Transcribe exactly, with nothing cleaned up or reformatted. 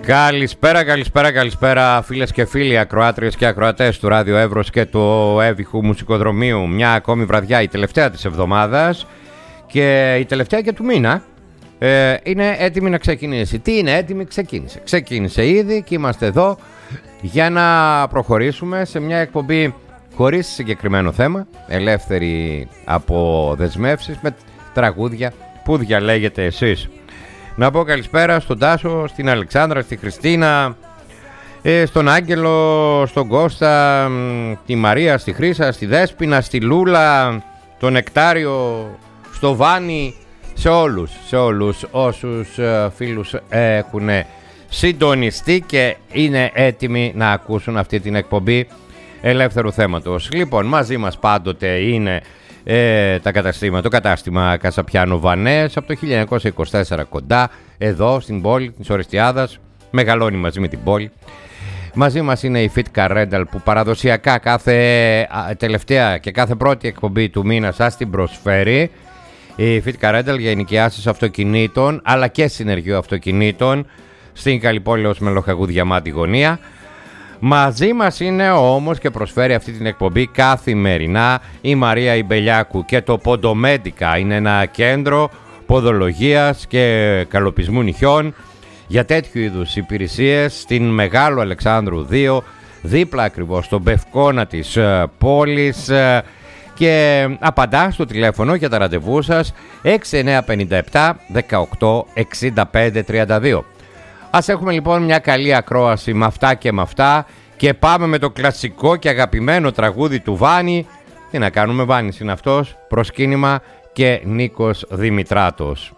Καλησπέρα, καλησπέρα, καλησπέρα φίλες και φίλοι, ακροάτριες και ακροατές του Ράδιο Εύρος και του Εύηχου Μουσικοδρομίου. Μια ακόμη βραδιά, η τελευταία της εβδομάδας και η τελευταία και του μήνα ε, είναι έτοιμη να ξεκινήσει. Τι είναι έτοιμη? Ξεκίνησε. Ξεκίνησε ήδη και είμαστε εδώ για να προχωρήσουμε σε μια εκπομπή χωρίς συγκεκριμένο θέμα, ελεύθερη από δεσμεύσεις, με τραγούδια που διαλέγετε εσείς. Να πω καλησπέρα στον Τάσο, στην Αλεξάνδρα, στη Χριστίνα, στον Άγγελο, στον Κώστα, τη Μαρία, στη Χρύσα, στη Δέσποινα, στη Λούλα, τον Νεκτάριο, στο Βάνι, σε όλους, σε όλους όσους φίλους έχουν συντονιστεί και είναι έτοιμοι να ακούσουν αυτή την εκπομπή ελεύθερου θέματος. Λοιπόν, μαζί μας πάντοτε είναι Ε, τα καταστήματα, το κατάστημα Κασαπιάνο Βανές από το χίλια εννιακόσια είκοσι τέσσερα κοντά εδώ στην πόλη της Ορεστιάδας, μεγαλώνει μαζί με την πόλη. Μαζί μας είναι η Fit Car Rental που παραδοσιακά κάθε α, τελευταία και κάθε πρώτη εκπομπή του μήνα σας την προσφέρει. Η Fit Car Rental για ενοικιάσεις αυτοκινήτων αλλά και συνεργείο αυτοκινήτων στην Καλυπόλεως Μελοχαγού Διαμάτη Γωνία. Μαζί μας είναι όμως και προσφέρει αυτή την εκπομπή καθημερινά η Μαρία Ιμπελιάκου και το Ποντομέντικα. Είναι ένα κέντρο ποδολογίας και καλοπισμού νυχιών για τέτοιου είδους υπηρεσίες στην Μεγάλο Αλεξάνδρου δύο, δίπλα ακριβώς στον Πευκόνα της πόλης, και απαντά στο τηλέφωνο για τα ραντεβού σας έξι εννιά πέντε επτά δεκαοκτώ εξήντα πέντε τριάντα δύο. Ας έχουμε λοιπόν μια καλή ακρόαση με αυτά και με αυτά και πάμε με το κλασικό και αγαπημένο τραγούδι του Βάνη. Τι να κάνουμε, Βάνης είναι αυτός, προσκύνημα και Νίκος Δημητράτος.